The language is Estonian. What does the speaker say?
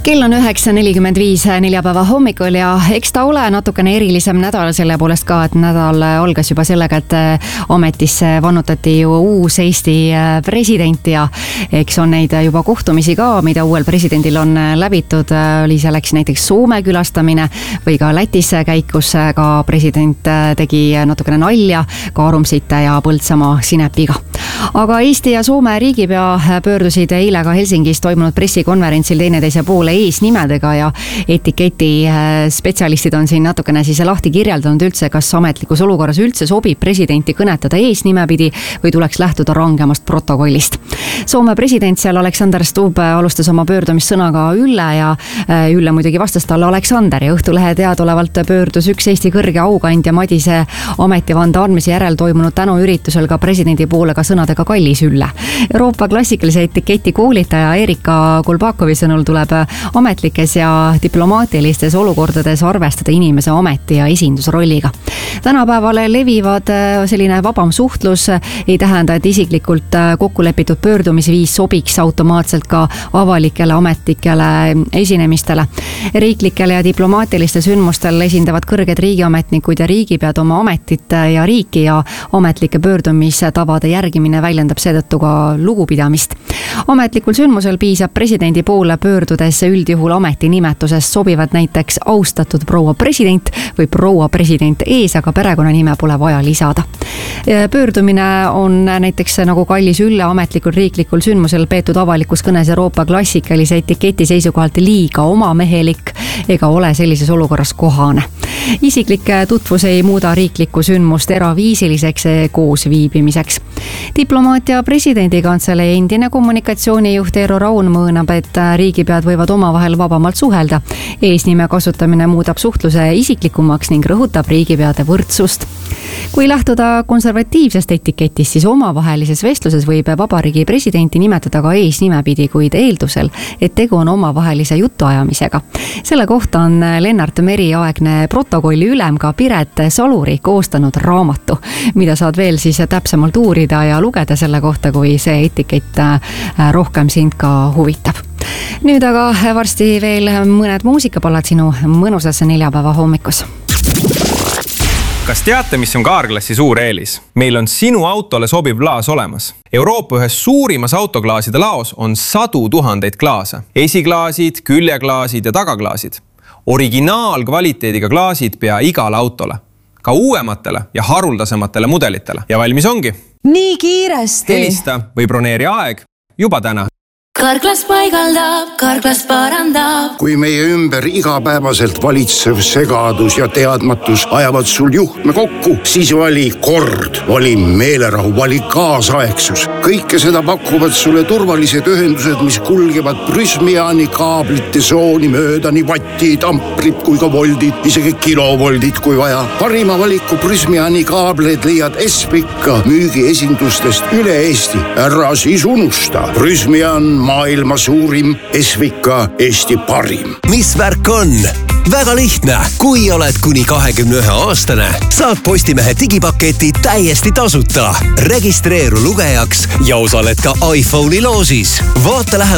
Kell on 9.45 neljapäeva hommikul ja eks ta ole natukene erilisem nädal selle poolest ka, et nädal algas juba sellega, et ametisse vannutati ju uus Eesti president ja eks on neid juba kohtumisi ka, mida uuel presidendil on läbitud. Oli selleks näiteks Soome külastamine või ka Lätis käik, kus ka president tegi natukene nalja Kaarumsite ja Põltsamaa sinepiga. Aga Eesti ja Soome riigipea pöördusid eile ka Helsingis toimunud pressikonverentsil teineteise poole eesnimedega ja etiketi spetsialistid on siin natukene siis lahti kirjeldanud üldse, kas ametlikus olukorras üldse sobib presidenti kõnetada eesnimepidi või tuleks lähtuda rangemast protokollist. Soome president seal Alexander Stubb alustas oma pöördumissõnaga Ülle ja Ülle muidugi vastas talle Alexander ja Õhtulehe teadolevalt pöördus üks Eesti kõrge aukandja Madise ametivande andmise järel toimunud tänuüritusel ka presidendi poole ka sõnadega kallis Ülle. Euroopa klassikalise etiketi koolitaja Erika Kulbakovi sõnul tuleb ametlikes ja diplomaatilistes olukordades arvestada inimese ameti ja esindusrolliga. Tänapäeval levivad selline vabam suhtlus ei tähenda, et isiklikult kokkulepitud pöördumisviis sobiks automaatselt ka avalikele ametlikele esinemistele. Riiklikele ja diplomaatiliste sündmustel esindavad kõrged riigiametnikud ja riigipead oma ametit ja riiki ja ametlike pöördumistavade järgimine väljendab seetõttu ka lugupidamist. Ametlikul sündmusel piisab presidendi poole pöördudes üldjuhul ametinimetusest sobivad näiteks austatud proua president või proua president ees, aga perekonnanime pole vaja lisada. Pöördumine on näiteks nagu kallis Ülle ametlikul riiklikul sündmusel peetud avalikus kõnes Euroopa klassikalise etiketi seisukohalt liiga omamehelik ega ole sellises olukorras kohane. Isiklik tutvus ei muuda riiklikku sündmust eraviisiliseks koos viibimiseks. Diplomaatia presidendi kantselei endine kommunikatsioonijuht Eero Raun mõõnab, et riigipead võivad omavahel vabamalt suhelda. Eesnime kasutamine muudab suhtluse isiklikumaks ning rõhutab riigipeade võrdsust. Kui lähtuda konservatiivsest etiketist, siis omavahelises vestluses võib vabariigi presidenti nimetada ka eesnimepidi, kuid eeldusel, et tegu on omavahelise jutuajamisega. Selle kohta on Lennart Meri aegne protokolli ülem ka Piret Saluri koostanud raamatu, mida saad veel siis täpsemalt uurida ja lugeda selle kohta, kui see etikett rohkem sind ka huvitab. Nüüd aga varsti veel mõned muusikapallad sinu mõnusasse neljapäeva hommikus. Kas teate, mis on Carglassi suur eelis? Meil on sinu autole sobiv klaas olemas. Euroopa ühes suurimas autoklaaside laos on 100 000 klaase. Esiklaasid, küljeklaasid ja tagaklaasid. Originaalkvaliteediga klaasid pea igale autole. Ka uuematele ja haruldasematele mudelitele. Ja valmis ongi. Nii kiiresti! Helista või broneeri aeg juba täna. Carglass paigaldab, Carglass parandab. Kui meie ümber igapäevaselt valitsev segadus ja teadmatus ajavad sul juhtme kokku, siis vali kord, vali meelerahu, vali kaasaegsus. Kõike seda pakuvad sulle turvalised ühendused, mis kulgevad Prysmiani kaablite sooni mööda nii vattid, amprid kui ka voldid, isegi kilovoldid kui vaja. Parima valiku Prysmiani kaableid leiad Espika müügiesindustest üle Eesti. Ära siis unusta. Prysmian maailma suurim, Esvika Eesti parim. Mis värk on? Väga lihtne. Kui oled kuni 21-aastane, saad Postimehe digipaketi täiesti tasuta. Registreeru lugejaks ja osaled ka iPhone'i loosis. Vaata lähemalt